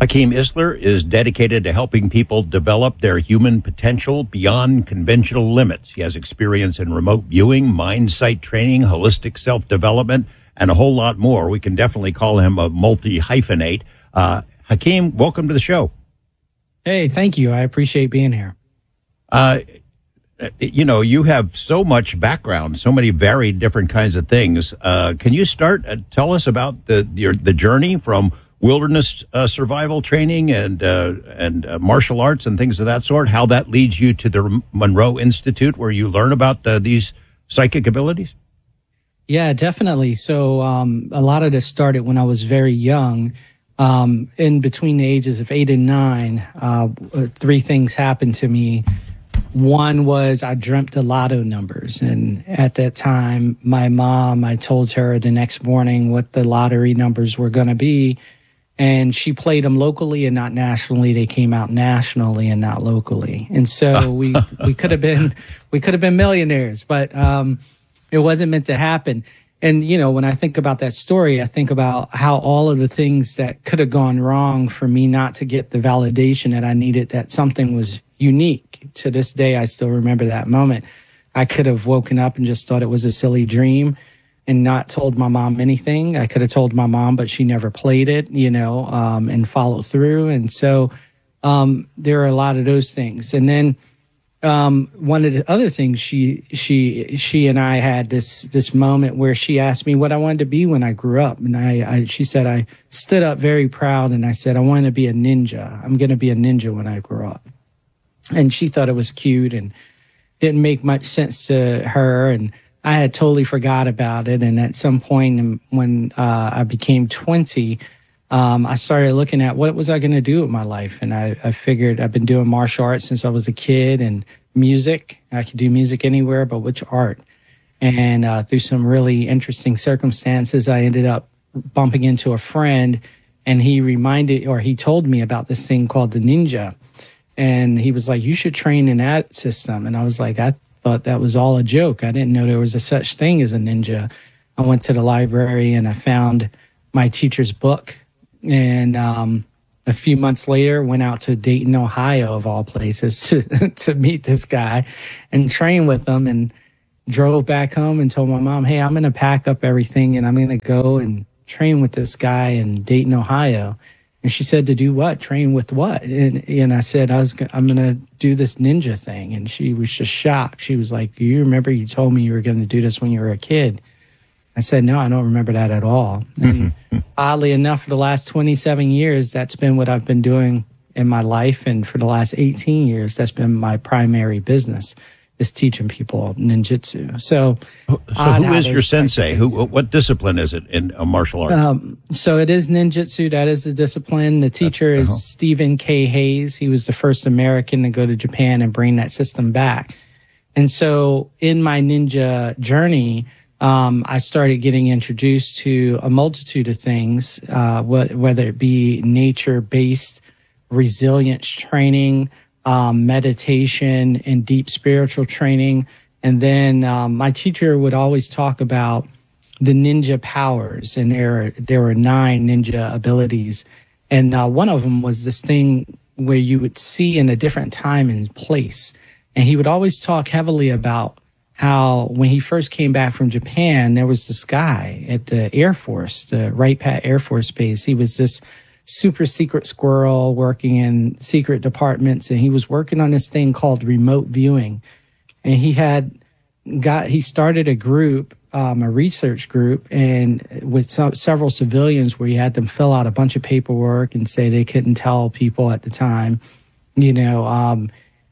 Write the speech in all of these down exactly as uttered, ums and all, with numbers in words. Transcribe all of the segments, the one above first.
Hakeem Isler is dedicated to helping people develop their human potential beyond conventional limits. He has experience in remote viewing, mind sight training, holistic self-development, and a whole lot more. We can definitely call him a multi-hyphenate. Uh, Hakeem, welcome to the show. Hey, thank you. I appreciate being here. Uh, you know, you have so much background, so many varied different kinds of things. Uh, can you start, uh, tell us about the your, the journey from wilderness uh, survival training and uh, and uh, martial arts and things of that sort, how that leads you to the Monroe Institute where you learn about uh, these psychic abilities? Yeah, definitely. So um, a lot of this started when I was very young. Um, in between the ages of eight and nine, uh, three things happened to me. One was I dreamt the lotto numbers. And at that time, my mom, I told her the next morning what the lottery numbers were going to be. And she played them locally and not nationally. They came out nationally and not locally. And so we, we could have been, we could have been millionaires, but, um, it wasn't meant to happen. And, you know, when I think about that story, I think about how all of the things that could have gone wrong for me not to get the validation that I needed, that something was unique. To this day, I still remember that moment. I could have woken up and just thought it was a silly dream and not told my mom anything. I could have told my mom, but she never played it, you know, um, and followed through. And so um, there are a lot of those things. And then Um, one of the other things she, she, she and I had this, this moment where she asked me what I wanted to be when I grew up. And I, I, she said, I stood up very proud and I said, I want to be a ninja. I'm going to be a ninja when I grow up. And she thought it was cute and didn't make much sense to her. And I had totally forgot about it. And at some point when, uh, I became twenty, Um, I started looking at what was I going to do with my life. And I, I figured I've been doing martial arts since I was a kid, and music. I could do music anywhere, but which art? And uh, through some really interesting circumstances, I ended up bumping into a friend, and he reminded, or he told me about this thing called the ninja. And he was like, you should train in that system. And I was like, I thought that was all a joke. I didn't know there was a such thing as a ninja. I went to the library and I found my teacher's book. And um, a few months later, went out to Dayton, Ohio, of all places, to, to meet this guy and train with him, and drove back home and told my mom, hey, I'm going to pack up everything and I'm going to go and train with this guy in Dayton, Ohio. And she said, to do what? Train with what? And, and I said, I was, I'm going to do this ninja thing. And she was just shocked. She was like, do you remember you told me you were going to do this when you were a kid? I said, no, I don't remember that at all. And oddly enough, for the last twenty-seven years, that's been what I've been doing in my life. And for the last eighteen years, that's been my primary business, is teaching people ninjutsu. So, so who is your sensei? Who, what discipline is it in a martial art? Um, so it is ninjutsu. That is the discipline. The teacher is uh-huh. Stephen K. Hayes. He was the first American to go to Japan and bring that system back. And so in my ninja journey, Um, I started getting introduced to a multitude of things, uh, wh- whether it be nature-based resilience training, um, meditation, and deep spiritual training. And then um, my teacher would always talk about the ninja powers, and there there were nine ninja abilities. And uh, one of them was this thing where you would see in a different time and place. And he would always talk heavily about how when he first came back from Japan, there was this guy at the Air Force, the Wright Pat Air Force Base. He was this super secret squirrel working in secret departments, and he was working on this thing called remote viewing. And he had got, he started a group, um, a research group, and with some, several civilians, where he had them fill out a bunch of paperwork and say they couldn't tell people at the time, you know, um,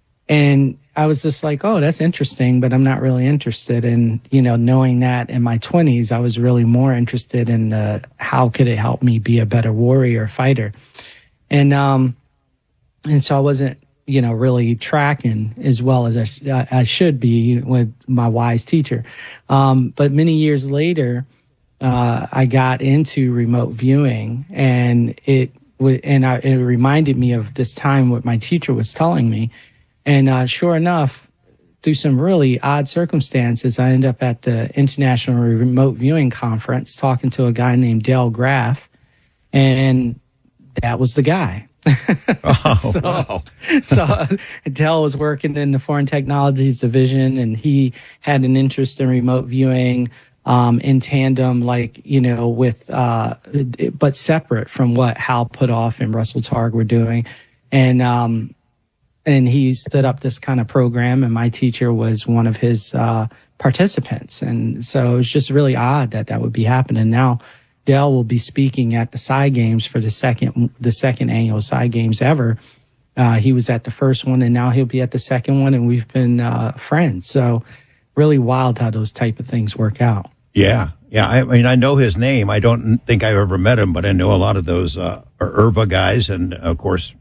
and I was just like, oh, that's interesting, but I'm not really interested in, you know, knowing that in my twenties, I was really more interested in uh, how could it help me be a better warrior fighter. And, um, and so I wasn't, you know, really tracking as well as I, sh- I should be with my wise teacher. Um, but many years later, uh, I got into remote viewing, and it, w- and I, it reminded me of this time what my teacher was telling me. And uh, sure enough, through some really odd circumstances, I ended up at the International Remote Viewing Conference talking to a guy named Dale Graff. And that was the guy. Oh, so, wow. so Dell was working in the Foreign Technologies Division, and he had an interest in remote viewing um, in tandem, like, you know, with, uh, but separate from what Hal Puthoff and Russell Targ were doing. And, um, and he stood up this kind of program, and my teacher was one of his uh, participants. And so it was just really odd that that would be happening. Now, Dell will be speaking at the Sci Games for the second the second annual Sci Games ever. Uh, he was at the first one, and now he'll be at the second one, and we've been uh, friends. So really wild how those type of things work out. Yeah, yeah. I mean, I know his name. I don't think I've ever met him, but I know a lot of those uh, IRVA guys, and of course,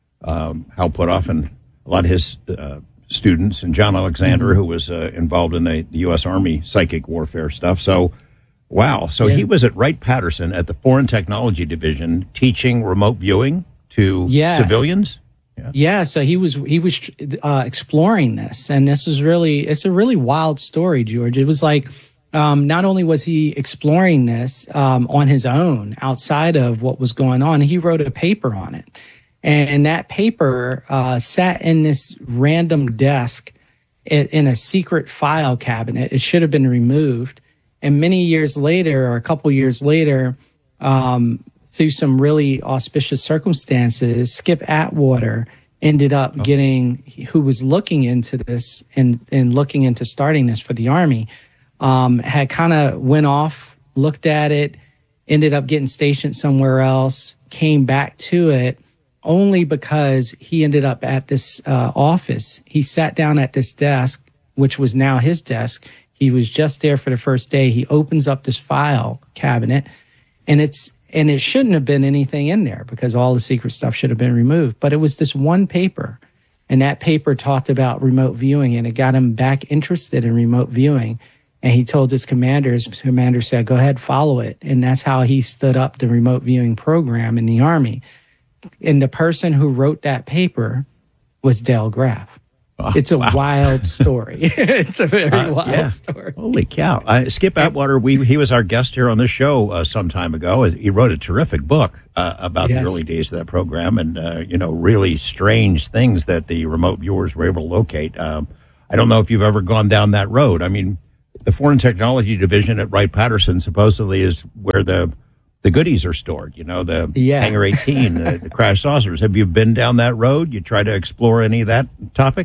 um, Hal Puthoff and a lot of his uh, students, and John Alexander, mm-hmm. who was uh, involved in the, the U S Army psychic warfare stuff. So. Wow. So yeah. He was at Wright-Patterson at the Foreign Technology Division teaching remote viewing to yeah. civilians? Yeah. yeah. So he was he was uh, exploring this. And this is really, it's a really wild story, George. It was like, um, not only was he exploring this um, on his own outside of what was going on, he wrote a paper on it. And that paper uh, sat in this random desk in, in a secret file cabinet. It should have been removed. And many years later, or a couple years later, um, through some really auspicious circumstances, Skip Atwater ended up oh. getting, who was looking into this and, and looking into starting this for the Army, um, had kind of went off, looked at it, ended up getting stationed somewhere else, came back to it only because he ended up at this uh, office. He sat down at this desk, which was now his desk. He was just there for the first day. He opens up this file cabinet, and it's and it shouldn't have been anything in there because all the secret stuff should have been removed. But it was this one paper, and that paper talked about remote viewing, and it got him back interested in remote viewing. And he told his commander, his commander said, "Go ahead, follow it." And that's how he stood up the remote viewing program in the Army. And the person who wrote that paper was Dale Graff. Oh, it's a wow. wild story. It's a very uh, wild yeah. story. Holy cow. Uh, Skip Atwater, we, he was our guest here on the show uh, some time ago. He wrote a terrific book uh, about yes. the early days of that program and, uh, you know, really strange things that the remote viewers were able to locate. Um, I don't know if you've ever gone down that road. I mean, the Foreign Technology Division at Wright-Patterson supposedly is where the the goodies are stored, you know, the yeah. Hangar eighteen, the, the crash saucers. Have you been down that road? You try to explore any of that topic?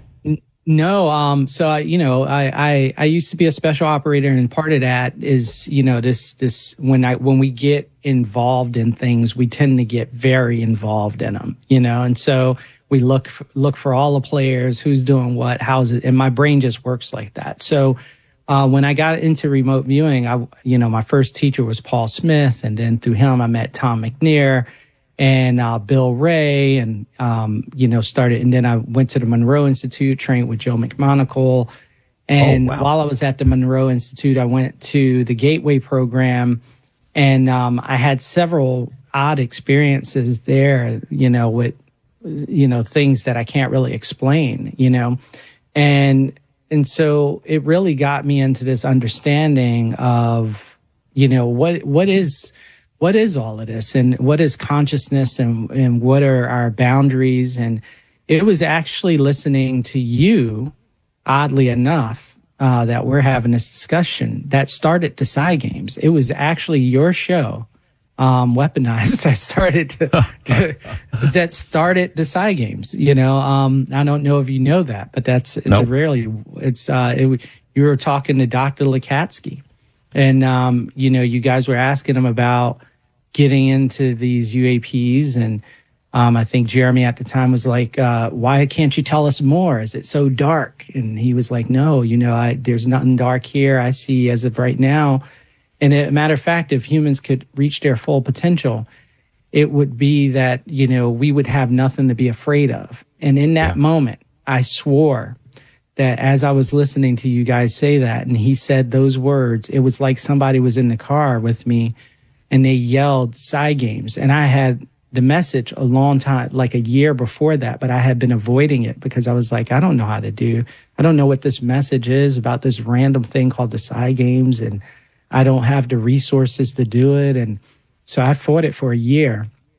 No. Um, so, I, you know, I, I, I used to be a special operator, and part of that is, you know, this, this, when I, when we get involved in things, we tend to get very involved in them, you know, and so we look, for, look for all the players, who's doing what, how's it, and my brain just works like that. So, Uh, when I got into remote viewing, I, you know, my first teacher was Paul Smith, and then through him, I met Tom McNair and uh, Bill Ray, and um, you know, started. And then I went to the Monroe Institute, trained with Joe McMonagle. And oh, wow. while I was at the Monroe Institute, I went to the Gateway program, and um, I had several odd experiences there. You know, with you know things that I can't really explain. You know, and. And so it really got me into this understanding of, you know, what what is what is all of this, and what is consciousness, and, and what are our boundaries. And it was actually listening to you, oddly enough, uh, that we're having this discussion that started the Sci Games. It was actually your show, um, Weaponized, that started to, to that started the Sci Games. You know, um, I don't know if you know that, but that's it's nope. a rarely it's uh, it, you were talking to Doctor Lukatsky, and um, you know, you guys were asking him about getting into these U A Ps, and um, I think Jeremy at the time was like, uh, "Why can't you tell us more? Is it so dark?" And he was like, "No, you know, I, there's nothing dark here. I see as of right now." And a matter of fact, if humans could reach their full potential, it would be that, you know, we would have nothing to be afraid of. And in that yeah. moment, I swore that as I was listening to you guys say that, and he said those words, it was like somebody was in the car with me and they yelled Sci Games. And I had the message a long time, like a year before that, but I had been avoiding it because I was like, I don't know how to do, I don't know what this message is about this random thing called the Sci Games, and I don't have the resources to do it. And so I fought it for a year.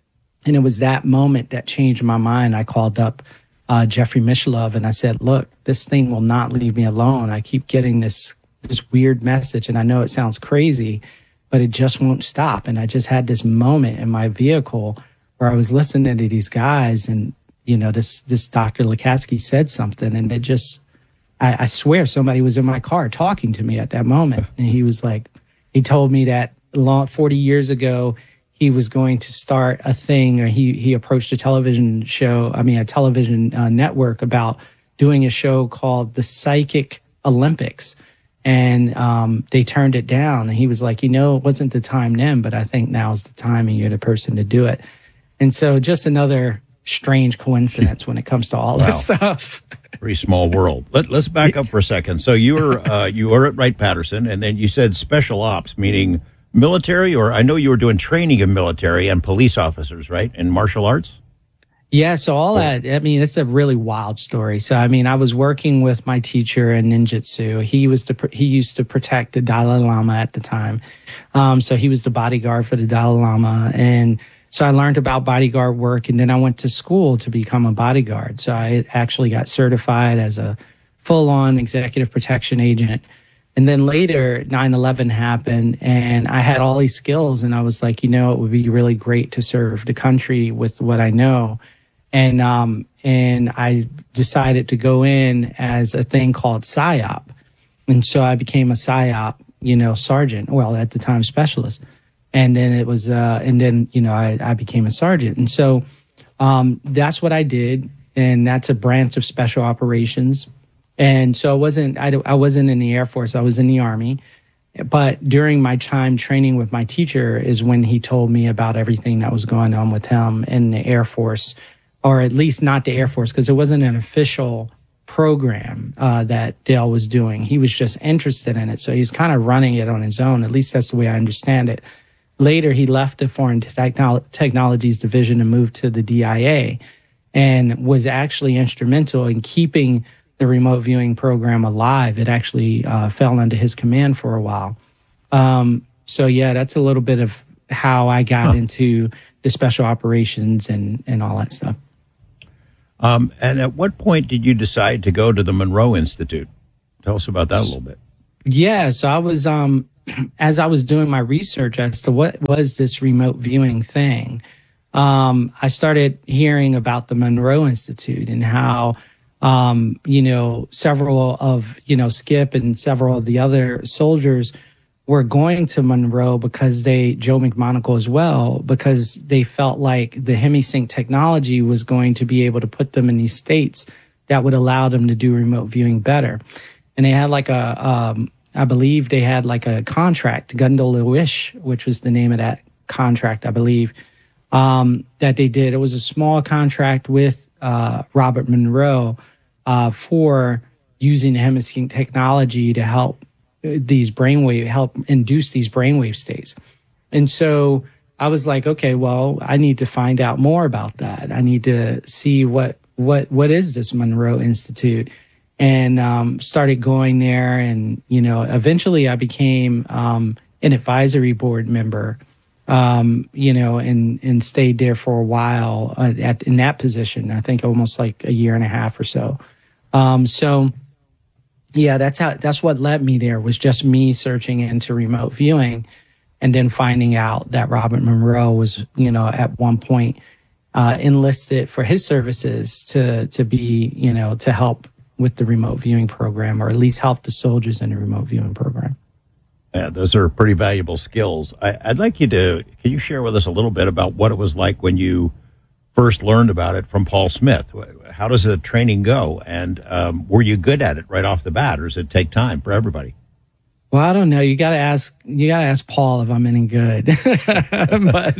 And it was that moment that changed my mind. I called up uh, Jeffrey Mishlove and I said, look, this thing will not leave me alone. I keep getting this this weird message, and I know it sounds crazy, but it just won't stop. And I just had this moment in my vehicle where I was listening to these guys, and, you know, this this Doctor Lukatsky said something, and it just, I, I swear somebody was in my car talking to me at that moment. And he was like, he told me that long, forty years ago, he was going to start a thing, or he, he approached a television show, I mean, a television uh, network about doing a show called The Psychic Olympics. And um, they turned it down. And he was like, you know, it wasn't the time then, but I think now's the time and you're the person to do it. And so just another strange coincidence when it comes to all wow. this stuff. Pretty small world. Let, let's back up for a second. So you were, uh, you were at Wright-Patterson, and then you said special ops, meaning military, or I know you were doing training of military and police officers, right? In martial arts? Yeah, so all that, I mean, it's a really wild story. So, I mean, I was working with my teacher in ninjutsu. He was the, he used to protect the Dalai Lama at the time. Um, so he was the bodyguard for the Dalai Lama. And so I learned about bodyguard work, and then I went to school to become a bodyguard. So I actually got certified as a full-on executive protection agent. And then later, nine eleven happened, and I had all these skills, and I was like, you know, it would be really great to serve the country with what I know. And um, and I decided to go in as a thing called PSYOP. And so I became a PSYOP, you know, sergeant, well, at the time, specialist. And then it was, uh, and then, you know, I, I became a sergeant. And so um, that's what I did, and that's a branch of special operations. And so I wasn't, I, I wasn't in the Air Force, I was in the Army. But during my time training with my teacher is when he told me about everything that was going on with him in the Air Force, or at least not the Air Force, because it wasn't an official program uh, that Dale was doing. He was just interested in it. So he's kind of running it on his own. At least that's the way I understand it. Later, he left the Foreign Technolo- Technologies Division and moved to the D I A, and was actually instrumental in keeping the remote viewing program alive. It actually uh, fell under his command for a while. Um, so yeah, that's a little bit of how I got huh. into the special operations and, and all that stuff. Um, and at what point did you decide to go to the Monroe Institute? Tell us about that a little bit. Yeah, so I was, um, as I was doing my research as to what was this remote viewing thing, um, I started hearing about the Monroe Institute and how Um, you know, several of, you know, Skip and several of the other soldiers were going to Monroe because they, Joe McMonagle as well, because they felt like the HemiSync technology was going to be able to put them in these states that would allow them to do remote viewing better. And they had like a, um, I believe they had like a contract, Gondola Wish, which was the name of that contract, I believe, um, that they did. It was a small contract with uh, Robert Monroe uh, for using the HemiSync technology to help these brainwave, help induce these brainwave states. And so I was like, okay, well, I need to find out more about that. I need to see what what what is this Monroe Institute, and um, started going there. And you know, eventually I became um, an advisory board member. Um, you know, and, and stayed there for a while uh, at, in that position, I think almost like a year and a half or so. Um, so yeah, that's how, that's what led me there, was just me searching into remote viewing, and then finding out that Robert Monroe was, you know, at one point, uh, enlisted for his services to, to be, you know, to help with the remote viewing program, or at least help the soldiers in the remote viewing program. Yeah, those are pretty valuable skills. I, I'd like you to, can you share with us a little bit about what it was like when you first learned about it from Paul Smith? How does the training go? And um, were you good at it right off the bat, or does it take time for everybody? Well, I don't know. You got to ask, you got to ask Paul if I'm any good. But,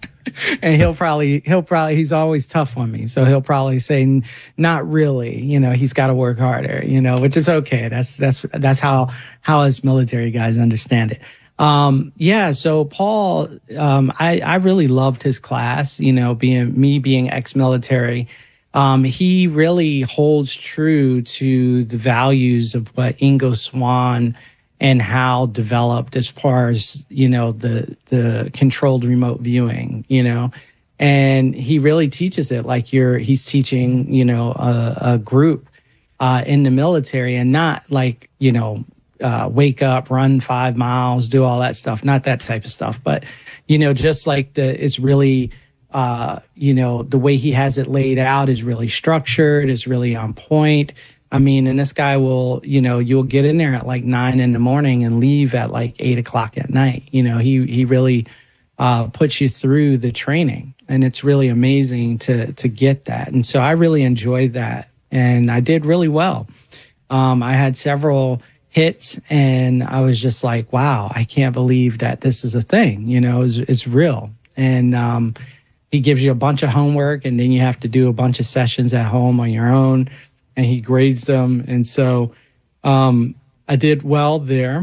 and he'll probably, he'll probably, he's always tough on me. So he'll probably say, not really, you know, he's got to work harder, you know, which is okay. That's, that's, that's how, how us military guys understand it. Um, yeah. So Paul, um, I, I really loved his class, you know, being me being ex-military. Um, he really holds true to the values of what Ingo Swann and how developed as far as, you know, the, the controlled remote viewing, you know, And he really teaches it like you're, he's teaching, you know, a, a group uh, in the military, and not like, you know, uh, wake up, run five miles, do all that stuff, not that type of stuff. But, you know, just like the, it's really, uh, you know, the way he has it laid out is really structured, is really on point. I mean, and this guy will, you know, you'll get in there at like nine in the morning and leave at like eight o'clock at night. You know, he, he really uh, puts you through the training, and it's really amazing to, to get that. And so I really enjoyed that, and I did really well. Um, I had several hits, and I was just like, wow, I can't believe that this is a thing, you know, it's, it's real. And, um, he gives you a bunch of homework, and then you have to do a bunch of sessions at home on your own, and he grades them. And so, um, I did well there.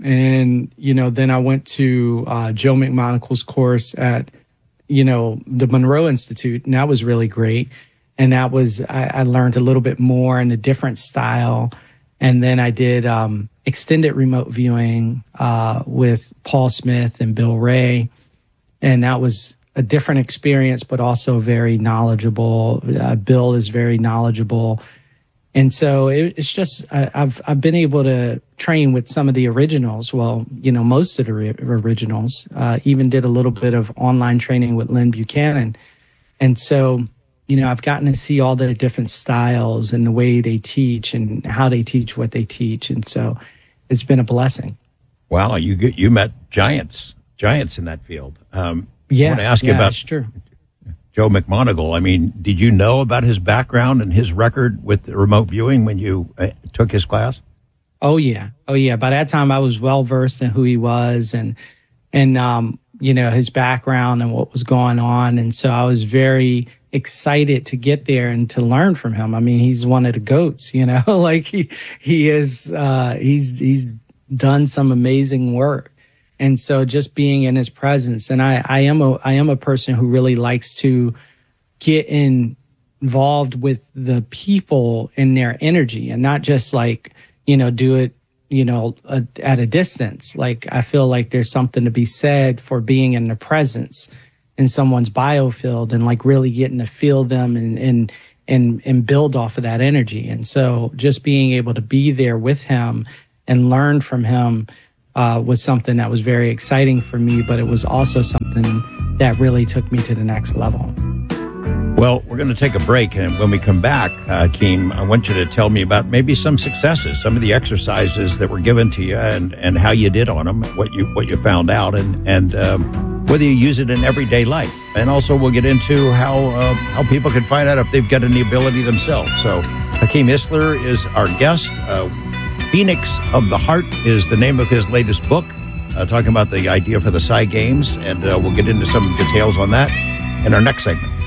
And, you know, then I went to, uh, Joe McMonagle's course at, you know, the Monroe Institute, and that was really great. And that was, I, I learned a little bit more in a different style. And then I did, um, extended remote viewing, uh, with Paul Smith and Bill Ray. And that was a different experience, but also very knowledgeable. Uh, Bill is very knowledgeable. And so it, it's just, I, I've, I've been able to train with some of the originals. Well, you know, most of the re- originals, uh, even did a little bit of online training with Lynn Buchanan. And so, you know, I've gotten to see all the different styles and the way they teach and how they teach what they teach. And so it's been a blessing. Wow. You, you met giants, giants in that field. Um, Yeah, I want to ask yeah, you about that's true. Joe McMonagle. I mean, did you know about his background and his record with remote viewing when you uh, took his class? Oh yeah, oh yeah. By that time, I was well versed in who he was and and um, you know, his background and what was going on, and so I was very excited to get there and to learn from him. I mean, he's one of the goats, you know, like he he is uh, he's he's done some amazing work. And so just being in his presence, and I, I am a I am a person who really likes to get in, involved with the people in their energy, and not just like, you know, do it, you know, a, at a distance. Like, I feel like there's something to be said for being in the presence in someone's biofield and like really getting to feel them and and and and build off of that energy. And so just being able to be there with him and learn from him Uh, was something that was very exciting for me, but it was also something that really took me to the next level. Well, we're going to take a break, and when we come back, uh, Keem, I want you to tell me about maybe some successes, some of the exercises that were given to you, and, and how you did on them, what you what you found out, and and um, whether you use it in everyday life. And also, we'll get into how uh, how people can find out if they've got any ability themselves. So, Hakeem Isler is our guest. Uh, Phoenix of the Heart is the name of his latest book, uh, talking about the idea for the Psy Games, and uh, we'll get into some details on that in our next segment.